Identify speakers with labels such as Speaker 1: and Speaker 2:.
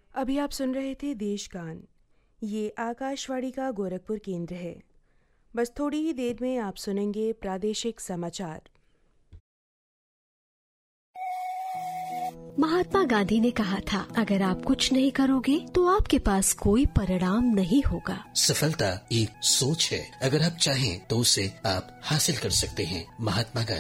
Speaker 1: अभी आप सुन रहे थे देशगान। ये आकाशवाणी का गोरखपुर केंद्र है। बस थोड़ी ही देर में आप सुनेंगे प्रादेशिक समाचार।
Speaker 2: महात्मा गांधी ने कहा था, अगर आप कुछ नहीं करोगे तो आपके पास कोई परिणाम नहीं होगा।
Speaker 3: सफलता एक सोच है, अगर आप चाहें तो उसे आप हासिल कर सकते हैं। महात्मा गांधी।